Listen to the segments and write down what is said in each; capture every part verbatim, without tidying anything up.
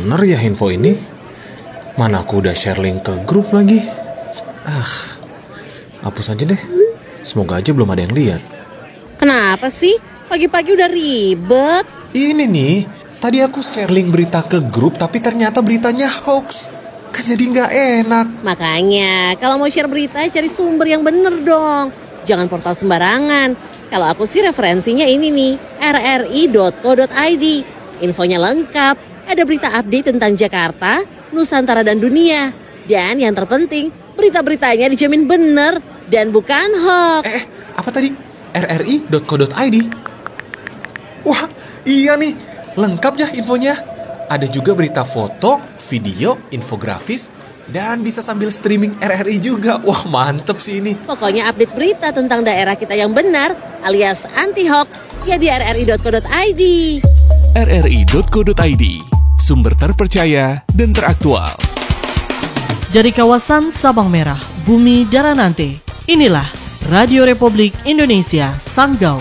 bener ya info ini? Mana aku udah share link ke grup lagi. Ah, hapus aja deh. Semoga aja belum ada yang lihat. Kenapa sih? Pagi-pagi udah ribet. Ini nih, tadi aku share link berita ke grup tapi ternyata beritanya hoax. Kan jadi nggak enak. Makanya, kalau mau share berita cari sumber yang bener dong. Jangan portal sembarangan. Kalau aku sih referensinya ini nih, r r i dot co dot i d. Infonya lengkap, ada berita update tentang Jakarta, Nusantara dan dunia. Dan yang terpenting, berita-beritanya dijamin bener dan bukan hoax. Eh, apa tadi? r r i dot co dot i d. Wah, iya nih, lengkap ya infonya. Ada juga berita foto, video, infografis, dan bisa sambil streaming R R I juga. Wah, mantep sih ini. Pokoknya update berita tentang daerah kita yang benar alias anti-hoax ya di r r i dot co dot i d. r r i dot co dot i d, sumber terpercaya dan teraktual. Dari kawasan Sabang Merah, Bumi Daranante, inilah Radio Republik Indonesia Sanggau.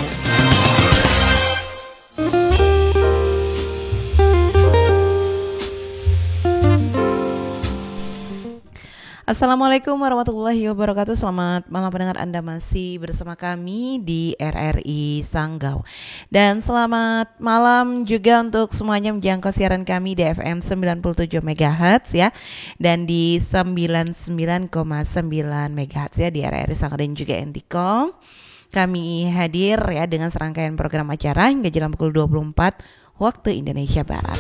Assalamualaikum warahmatullahi wabarakatuh. Selamat malam pendengar, Anda masih bersama kami di R R I Sanggau. Dan selamat malam juga untuk semuanya menjangkau siaran kami di F M sembilan puluh tujuh megahertz ya, dan di sembilan puluh sembilan koma sembilan megahertz ya di R R I Sanggau dan juga Enticom. Kami hadir ya dengan serangkaian program acara hingga jam pukul dua puluh empat waktu Indonesia Barat.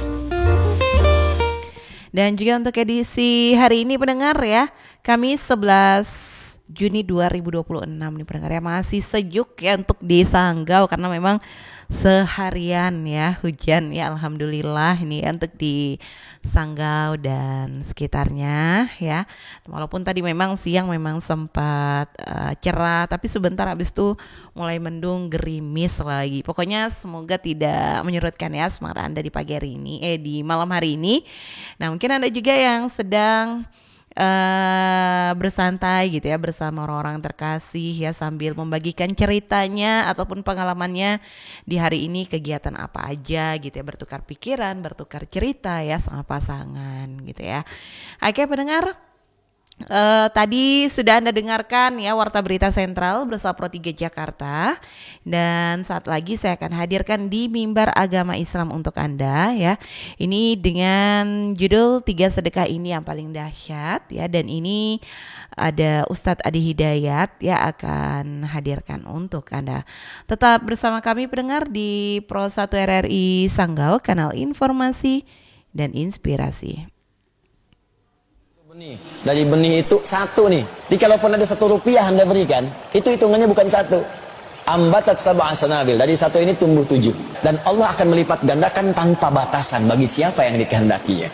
Dan juga untuk edisi hari ini pendengar ya, Kamis sebelas Juni dua ribu dua puluh enam nih pendengar ya, masih sejuk ya untuk di Sanggau karena memang seharian ya hujan ya, alhamdulillah ini ya, untuk di Sanggau dan sekitarnya ya. Walaupun tadi memang siang memang sempat uh, cerah, tapi sebentar habis itu mulai mendung, gerimis lagi. Pokoknya semoga tidak menyurutkan ya semangat Anda di pagi hari ini, eh di malam hari ini. Nah, mungkin Anda juga yang sedang Uh, bersantai gitu ya bersama orang-orang terkasih ya, sambil membagikan ceritanya ataupun pengalamannya di hari ini, kegiatan apa aja gitu ya, bertukar pikiran, bertukar cerita ya sama pasangan gitu ya. Oke pendengar, Uh, tadi sudah Anda dengarkan ya Warta Berita Sentral bersama Pro tiga Jakarta, dan saat lagi saya akan hadirkan di Mimbar Agama Islam untuk Anda ya. Ini dengan judul Tiga Sedekah Ini Yang Paling Dahsyat ya, dan ini ada Ustadz Adi Hidayat ya akan hadirkan untuk Anda. Tetap bersama kami pendengar di Pro satu R R I Sanggau, kanal informasi dan inspirasi. Benih. Dari benih itu satu nih. Jadi kalaupun ada satu rupiah Anda berikan, itu hitungannya bukan satu. Ambatat sab'a sanabil. Dari satu ini tumbuh tujuh. Dan Allah akan melipat gandakan tanpa batasan bagi siapa yang dikehendakinya.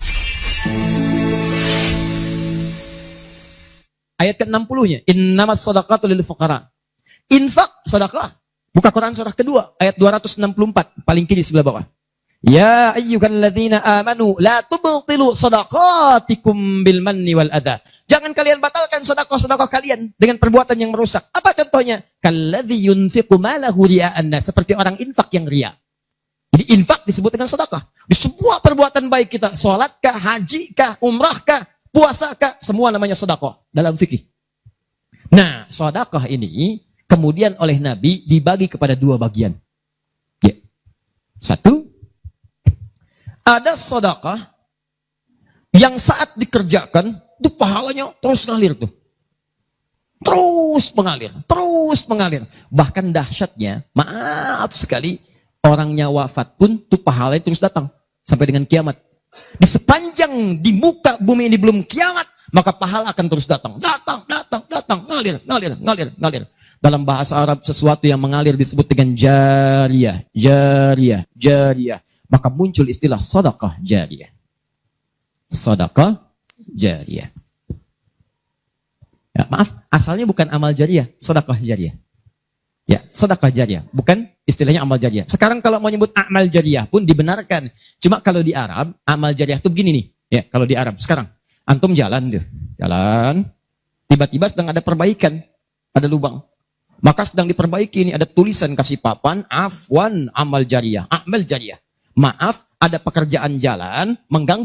Ayat ke enam puluh-nya. Innamas shadaqatu lil fuqara. Infak sedekah. Buka Quran surah kedua ayat dua ratus enam puluh empat, paling kiri sebelah bawah. Ya ayyuhalladzina amanu la tubtilu shadaqatikum bil manni wal adha. Jangan kalian batalkan sedekah-sedekah kalian dengan perbuatan yang merusak. Apa contohnya? Kalladzi yunfiqu malahu ria'an nas, seperti orang infak yang riya. Jadi infak disebut dengan sedekah. Di semua perbuatan baik kita, salat kah, haji kah, umrah kah, puasa kah, semua namanya sedekah dalam fikih. Nah, sedekah ini kemudian oleh Nabi dibagi kepada dua bagian. Ya. Satu, ada sedekah yang saat dikerjakan itu pahalanya terus ngalir tuh. Terus mengalir, terus mengalir. Bahkan dahsyatnya, maaf sekali, orangnya wafat pun tuh pahalanya terus datang sampai dengan kiamat. Di sepanjang di muka bumi ini belum kiamat, maka pahala akan terus datang. Datang, datang, datang, ngalir, ngalir, ngalir, ngalir. Dalam bahasa Arab sesuatu yang mengalir disebut dengan jariyah, jariyah, jariyah. Maka muncul istilah sedekah jariyah. Sedekah jariyah. Ya, maaf, asalnya bukan amal jariyah, sedekah jariyah. Ya, sedekah jariyah, bukan istilahnya amal jariyah. Sekarang kalau mau nyebut amal jariyah pun dibenarkan. Cuma kalau di Arab, amal jariyah itu begini nih. Ya, kalau di Arab sekarang, antum jalan tuh, jalan, tiba-tiba sedang ada perbaikan, ada lubang. Maka sedang diperbaiki ini, ada tulisan kasih papan, afwan amal jariyah, amal jariyah. Maaf, ada pekerjaan jalan mengganggu